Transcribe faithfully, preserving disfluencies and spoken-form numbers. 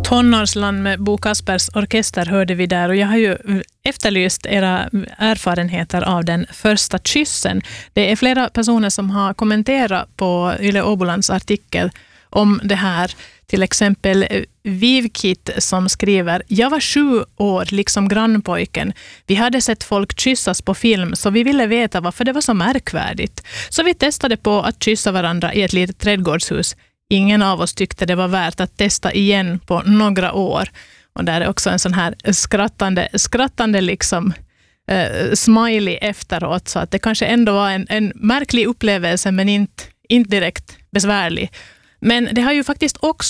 Tonårsland med Bo Kaspers orkester hörde vi där, och jag har ju efterlyst era erfarenheter av den första kyssen. Det är flera personer som har kommenterat på Yle Åbolands artikel om det här. Till exempel Vivkit som skriver: jag var sju år liksom grannpojken. Vi hade sett folk kyssas på film, så vi ville veta varför det var så märkvärdigt. Så vi testade på att kyssa varandra i ett litet trädgårdshus. Ingen av oss tyckte det var värt att testa igen på några år. Och där är också en sån här skrattande, skrattande liksom eh, smiley efteråt. Så att det kanske ändå var en, en märklig upplevelse, men inte, inte direkt besvärlig. Men det har ju faktiskt också